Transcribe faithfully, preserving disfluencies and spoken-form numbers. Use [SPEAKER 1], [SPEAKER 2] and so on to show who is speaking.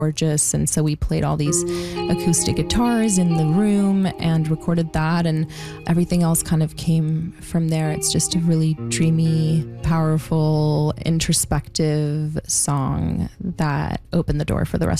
[SPEAKER 1] gorgeous. And so we played all these acoustic guitars in the room and recorded that, and everything else kind of came from there. It's just a really dreamy, powerful, introspective song that opened the door for the rest